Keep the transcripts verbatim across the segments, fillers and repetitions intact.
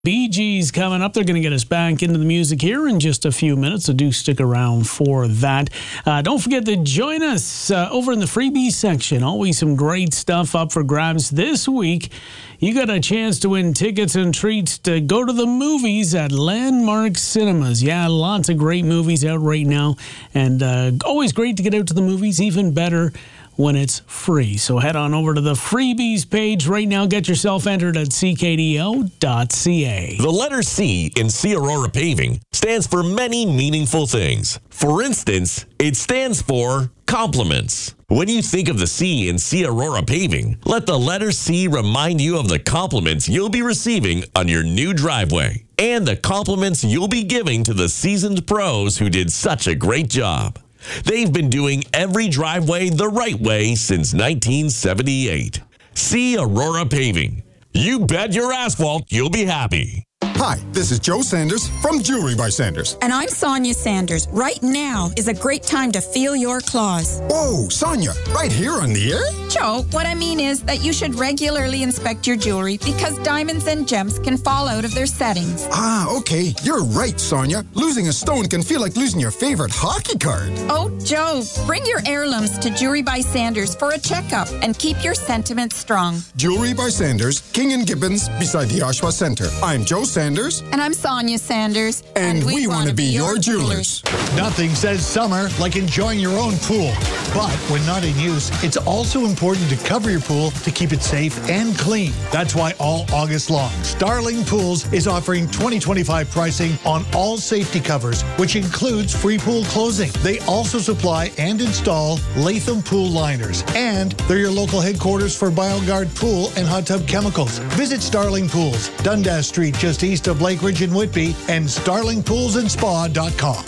Bee Gees coming up. They're going to get us back into the music here in just a few minutes, so do stick around for that. Uh, don't forget to join us uh, over in the freebies section. Always some great stuff up for grabs this week. You got a chance to win tickets and treats to go to the movies at Landmark Cinemas. Yeah, lots of great movies out right now, and uh, always great to get out to the movies, even better when it's free. So head on over to the freebies page right now. Get yourself entered at c k d o dot c a. The letter C in C Aurora Paving stands for many meaningful things. For instance, it stands for compliments. When you think of the C in C Aurora Paving, let the letter C remind you of the compliments you'll be receiving on your new driveway and the compliments you'll be giving to the seasoned pros who did such a great job. They've been doing every driveway the right way since nineteen seventy-eight. C Aurora Paving. You bet your asphalt you'll be happy. Hi, this is Joe Sanders from Jewelry by Sanders. And I'm Sonia Sanders. Right now is a great time to feel your claws. Whoa, Sonia, right here on the air? Joe, what I mean is that you should regularly inspect your jewelry because diamonds and gems can fall out of their settings. Ah, okay. You're right, Sonia. Losing a stone can feel like losing your favorite hockey card. Oh, Joe, bring your heirlooms to Jewelry by Sanders for a checkup and keep your sentiments strong. Jewelry by Sanders, King and Gibbons, beside the Oshawa Center. I'm Joe Sanders. And I'm Sonia Sanders. And, and we, we want to be your jewelers. Nothing says summer like enjoying your own pool. But when not in use, it's also important to cover your pool to keep it safe and clean. That's why all August long, Starling Pools is offering twenty twenty-five pricing on all safety covers, which includes free pool closing. They also supply and install Latham pool liners. And they're your local headquarters for BioGuard Pool and Hot Tub Chemicals. Visit Starling Pools, Dundas Street, just east of Lake Ridge in Whitby, and starling pools and spa dot com.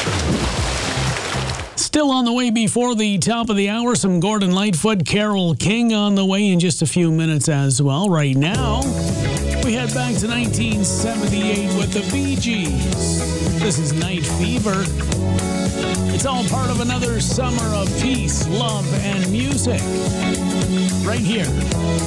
Still on the way before the top of the hour, some Gordon Lightfoot, Carole King on the way in just a few minutes as well. Right now, we head back to nineteen seventy-eight with the Bee Gees. This is Night Fever. It's all part of another summer of peace, love, and music. Right here